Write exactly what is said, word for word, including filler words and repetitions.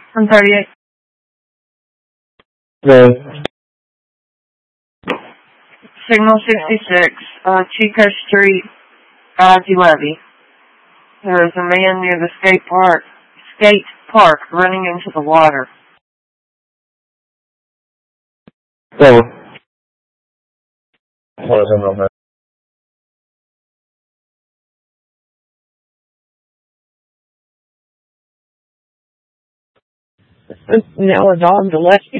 one thirty-eight. Good. Signal sixty-six, uh, Chico Street, I G Levy. There is a man near the skate park, skate park running into the water. So, hold on a minute. Now it's on to let you